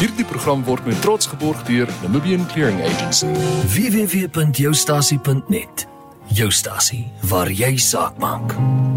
Hierdie program word met trots geborg deur Namibian Clearing Agency. www.joustasie.net. Jou stasie waar jy saak maak.